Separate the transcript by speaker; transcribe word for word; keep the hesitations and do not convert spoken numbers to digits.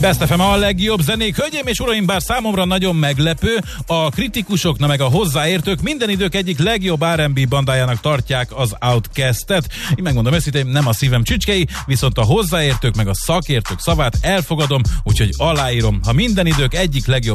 Speaker 1: Best ef em a legjobb zenék. Hölgyeim és uraim, bár számomra nagyon meglepő, a kritikusoknak meg a hozzáértők minden idők egyik legjobb er and bé bandájának tartják az Outkast-et. Én megmondom őszintén, nem a szívem csücskei, viszont a hozzáértők meg a szakértők szavát elfogadom, úgyhogy aláírom. Ha minden idők egyik legjobb